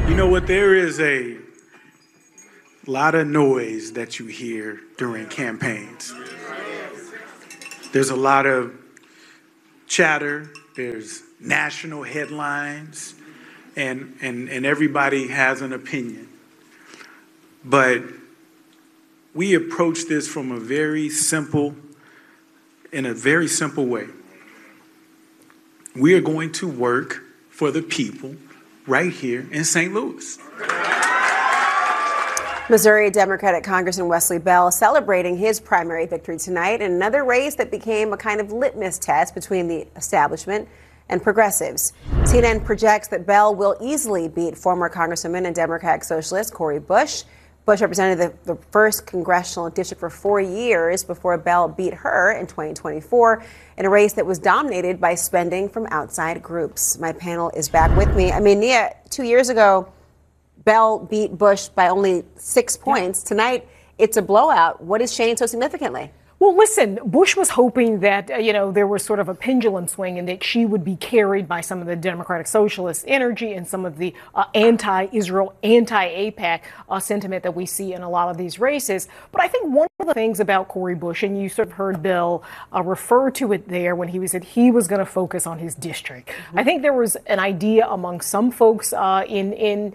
You know what? There is a lot of noise that you hear during campaigns. There's a lot of chatter, there's national headlines, and everybody has an opinion. But we approach this from in a very simple way. We are going to work for the people right here in St. Louis. Missouri Democratic Congressman Wesley Bell celebrating his primary victory tonight in another race that became a kind of litmus test between the establishment and progressives. CNN projects that Bell will easily beat former Congresswoman and Democratic Socialist Cori Bush. Bush represented the first congressional district for 4 years before Bell beat her in 2024 in a race that was dominated by spending from outside groups. My panel is back with me. I mean, Nia, 2 years ago, Bell beat Bush by only 6 points. Yeah. Tonight, it's a blowout. What is changed so significantly? Well, listen, Bush was hoping that, there was sort of a pendulum swing and that she would be carried by some of the Democratic Socialist energy and some of the anti-Israel, anti-AIPAC sentiment that we see in a lot of these races. But I think one of the things about Cori Bush, and you sort of heard Bill refer to it there when he said he was going to focus on his district. Mm-hmm. I think there was an idea among some folks in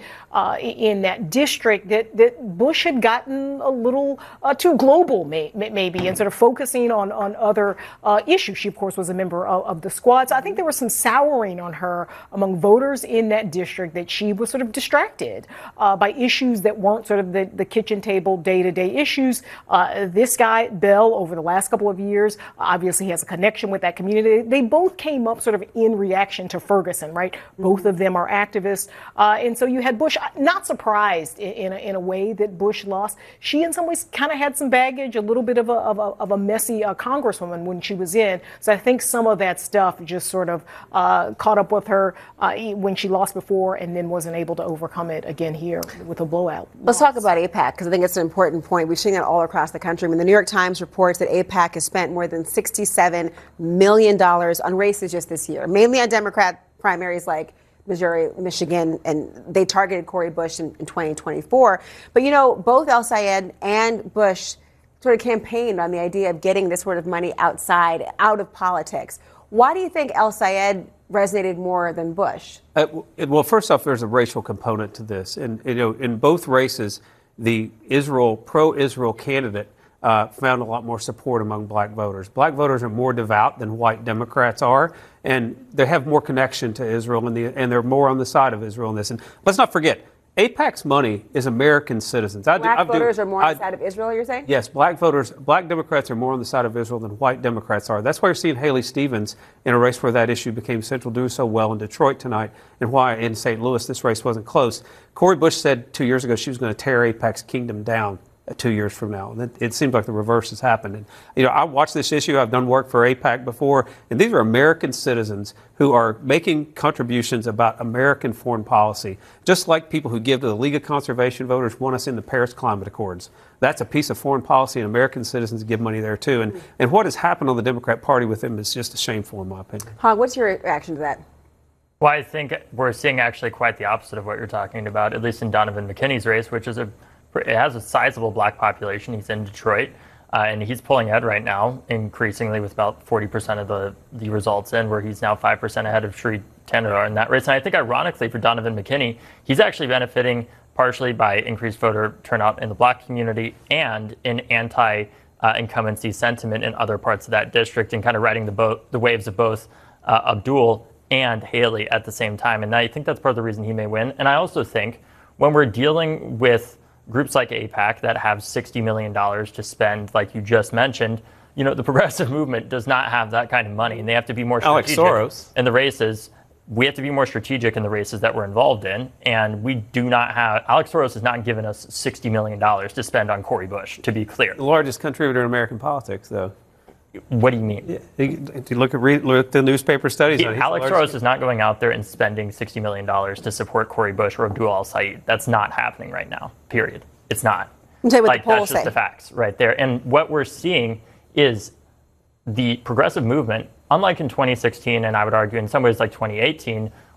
that district that Bush had gotten a little too global, maybe, and sort of focusing on other issues. She, of course, was a member of the squad. So I think there was some souring on her among voters in that district, that she was sort of distracted by issues that weren't sort of the kitchen table day-to-day issues. This guy, Bell, over the last couple of years, obviously has a connection with that community. They both came up sort of in reaction to Ferguson, right? Both of them are activists. And so you had Bush, not surprised in a way that Bush lost. She, in some ways, kind of had some baggage, a little bit of a messy congresswoman when she was in. So I think some of that stuff just sort of caught up with her when she lost before and then wasn't able to overcome it again here with a blowout. Let's talk about AIPAC, because I think it's an important point. We've seen it all across the country. I mean, the New York Times reports that AIPAC has spent more than $67 million on races just this year, mainly on Democrat primaries like Missouri, Michigan, and they targeted Cori Bush in 2024. But, both El-Sayed and Bush sort of campaigned on the idea of getting this sort of money outside, out of politics. Why do you think El-Sayed resonated more than Bush? Well, first off, there's a racial component to this. And, in both races, the pro-Israel candidate found a lot more support among black voters. Black voters are more devout than white Democrats are, and they have more connection to Israel, and they're more on the side of Israel in this. And let's not forget, AIPAC's money is American citizens. Black voters are more on the side of Israel, you're saying? Yes, black Democrats are more on the side of Israel than white Democrats are. That's why you're seeing Haley Stevens in a race where that issue became central, do so well in Detroit tonight, and why in St. Louis this race wasn't close. Cori Bush said 2 years ago she was going to tear AIPAC's kingdom down 2 years from now. And it seems like the reverse has happened. And, I watch this issue. I've done work for AIPAC before, and these are American citizens who are making contributions about American foreign policy, just like people who give to the League of Conservation Voters want us in the Paris Climate Accords. That's a piece of foreign policy, and American citizens give money there, too. And what has happened on the Democrat Party with them is just shameful, in my opinion. Hong, what's your reaction to that? Well, I think we're seeing actually quite the opposite of what you're talking about, at least in Donovan McKinney's race, which is it has a sizable black population. He's in Detroit, and he's pulling ahead right now, increasingly with about 40% of the results in, where he's now 5% ahead of Sri Tanadar in that race. And I think, ironically, for Donovan McKinney, he's actually benefiting partially by increased voter turnout in the black community and in anti-incumbency sentiment in other parts of that district, and kind of riding the waves of both Abdul and Haley at the same time. And I think that's part of the reason he may win. And I also think when we're dealing with groups like AIPAC that have $60 million to spend, like you just mentioned, the progressive movement does not have that kind of money, and they have to be more strategic in the races. We have to be more strategic in the races that we're involved in, and we do not have. Alex Soros has not given us $60 million to spend on Cori Bush, to be clear. The largest contributor in American politics, though. What do you mean? If you look at the newspaper studies. Alex Soros is not going out there and spending $60 million to support Cori Bush or Abdul al-Sayed. That's not happening right now, period. It's not. That's just the facts right there. And what we're seeing is the progressive movement, unlike in 2016, and I would argue in some ways like 2018,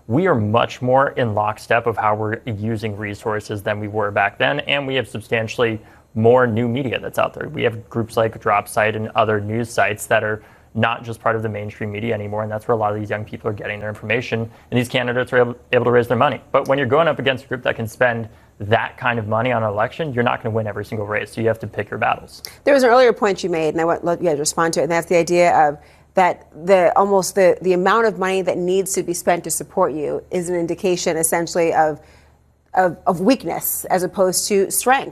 we are much more in lockstep of how we're using resources than we were back then. And we have substantially more new media that's out there. We have groups like DropSite and other news sites that are not just part of the mainstream media anymore. And that's where a lot of these young people are getting their information. And these candidates are able to raise their money. But when you're going up against a group that can spend that kind of money on an election, you're not going to win every single race. So you have to pick your battles. There was an earlier point you made, and I want you guys to respond to it, and that's the idea of that the amount of money that needs to be spent to support you is an indication essentially of weakness as opposed to strength.